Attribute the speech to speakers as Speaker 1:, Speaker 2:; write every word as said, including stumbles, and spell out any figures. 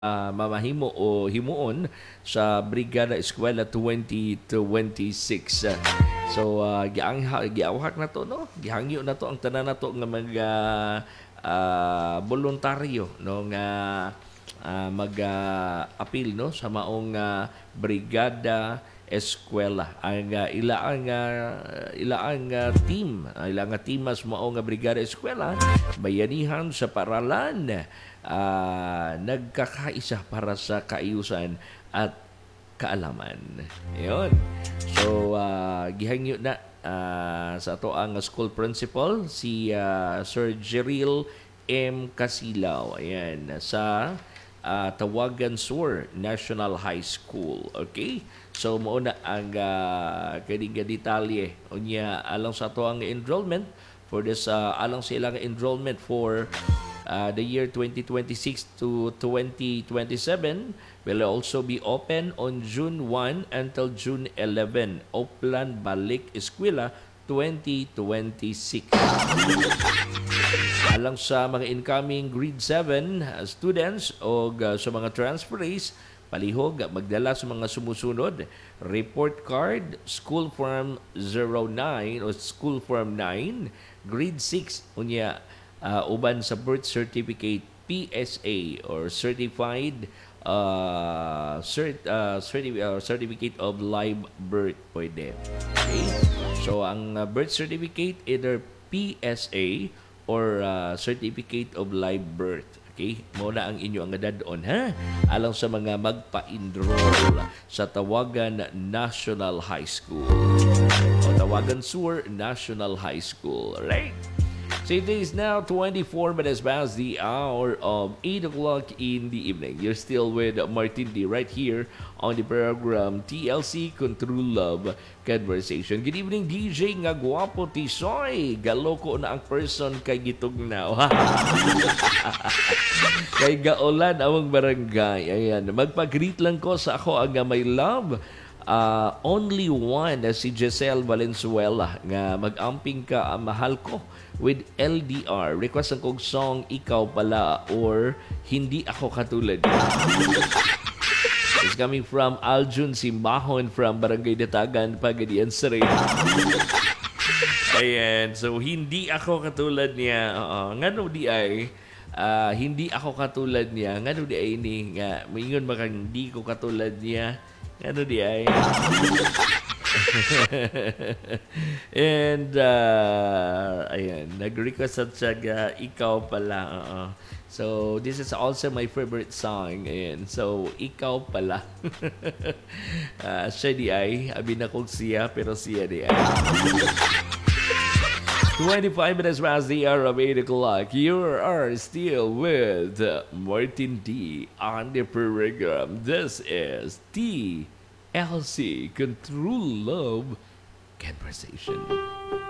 Speaker 1: ah, mamahimo o himuon sa Brigada Eskwela twenty twenty-six. So uh, giang giawhak na to no. Gihangyo na to ang tanan nato nga mga ah, voluntaryo no nga ah, mag-appeal no sa maong ah, Brigada Eskwela. Ang uh, ilaang uh, ilaang uh, team, uh, ilang nga team mas mao nga Brigada Eskwela bayanihan sa paralan uh, nagkakaisa para sa kaayusan at kaalaman. Ayun. So, uh, gihangyo na uh, sa ato ang school principal, si uh, Sir Jeril M. Casilaw. Ayan. Sa uh, Tawagan Sur National High School. Okay? So, mauna ang uh, kaning detalye. Unya, alang sa ato ang enrollment for this, uh, alang sa ilang enrollment for uh, the year twenty twenty-six to twenty twenty-seven will also be open on June first until June eleventh. Oplan Balik Eskwela twenty twenty-six. Alang sa mga incoming grade seven students o uh, sa mga transferees, palihog magdala sa mga sumusunod: report card, school form zero nine o school form nine, grade six, unya uh, uban sa birth certificate P S A or certified uh, cert, uh, certi- uh, certificate of live birth pwede. Okay? So ang uh, birth certificate either P S A or uh, certificate of live birth. Okay? Muna ang inyo ang dadon, ha? Alang sa mga magpa-enroll sa Tawagan National High School o Tawagan Sur National High School. Right? So it is now twenty-four minutes past the hour of eight o'clock in the evening. You're still with Martin D right here on the program T L C Control Love Conversation. Good evening, D J nga gwapo Tisoy. Galoko na ang person kay gitugnaw. Kay gaolan awang barangay. Ayan, magpag-greet lang ko sa ako ang my love. Uh, only one uh, si Giselle Valenzuela nga mag-amping ka uh, mahal ko with L D R. Request ang kong song Ikaw Pala or Hindi Ako Katulad. It's coming from Aljun Simbahon from Barangay Datagan, Pagadian Sari. Ayan, so hindi ako katulad niya. Oo, nga no di ay uh, hindi ako katulad niya. Nga no di ay ni nga mingon ba kang hindi ko katulad niya. Ano di ay? And, uh, ayan, nag-request at siya, ikaw pala. Uh, so, this is also my favorite song. Ayan, so, ikaw pala. uh, siya di ay, abin akong siya, pero siya di ay. twenty-five minutes past the hour of eight o'clock. You are still with Martin D on the program. This is T L C Control Love Conversation.